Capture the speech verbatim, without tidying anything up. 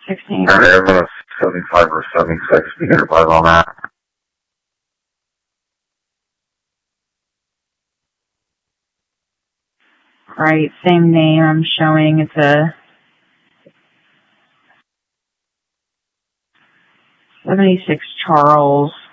sixteen. I have a seventy-five or seventy-six meter buzz on that. Right, same name I'm showing. It's a seventy-six Charles.